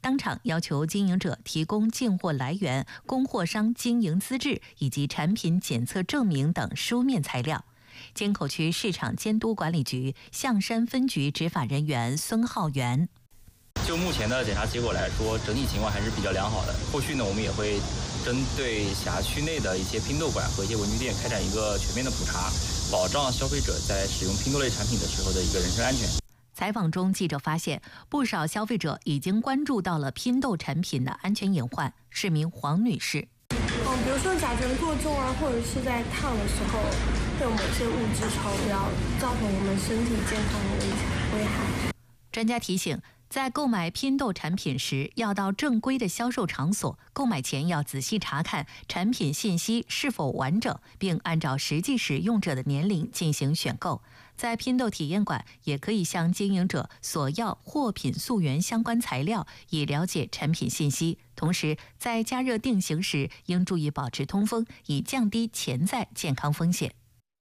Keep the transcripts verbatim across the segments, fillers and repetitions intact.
当场要求经营者提供进货来源、供货商经营资质以及产品检测证明等书面材料。京口区市场监督管理局象山分局执法人员孙浩元。 就目前的检查结果来说，整体情况还是比较良好的。后续呢，我们也会针对辖区内的一些拼豆馆和一些文具店开展一个全面的普查，保障消费者在使用拼豆类产品的时候的一个人身安全。 采访中，记者发现不少消费者已经关注到了拼豆产品的安全隐患。市民黄女士， 嗯，比如说甲醛过重啊，或者是在烫的时候会有某些物质超标，造成我们身体健康的危害。 专家提醒，在购买拼豆产品时，要到正规的销售场所，购买前要仔细查看产品信息是否完整，并按照实际使用者的年龄进行选购。在拼豆体验馆，也可以向经营者索要货品溯源相关材料，以了解产品信息。同时，在加热定型时，应注意保持通风，以降低潜在健康风险。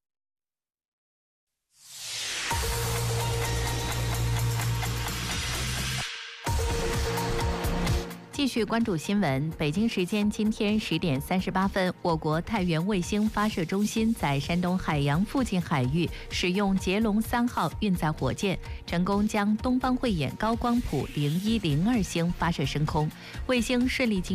继续关注新闻。北京时间今天十点三十八分，我国太原卫星发射中心在山东海洋附近海域使用捷龙三号运载火箭，成功将东方慧眼高光谱零一零二星发射升空，卫星顺利进